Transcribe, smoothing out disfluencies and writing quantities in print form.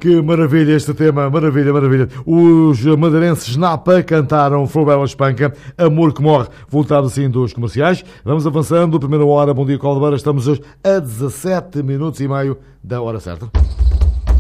que maravilha este tema, maravilha, maravilha. Os madeirenses Napa cantaram Flor Bela Espanca, Amor que Morre. Voltado assim dos comerciais. Vamos avançando, primeira hora, bom dia Caldeira, estamos hoje a 17 minutos e meio da hora certa.